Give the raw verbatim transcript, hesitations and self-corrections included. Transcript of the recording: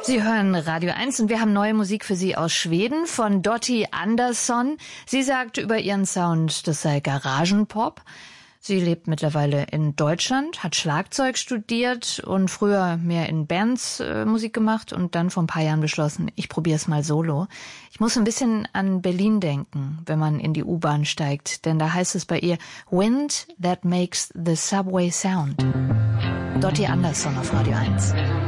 Sie hören Radio eins und wir haben neue Musik für Sie aus Schweden von Dottie Andersson. Sie sagt über ihren Sound, das sei Garagenpop. Sie lebt mittlerweile in Deutschland, hat Schlagzeug studiert und früher mehr in Bands äh, Musik gemacht und dann vor ein paar Jahren beschlossen, ich probiere es mal solo. Ich muss ein bisschen an Berlin denken, wenn man in die U-Bahn steigt, denn da heißt es bei ihr Wind that makes the subway sound. Dottie Andersson auf Radio eins.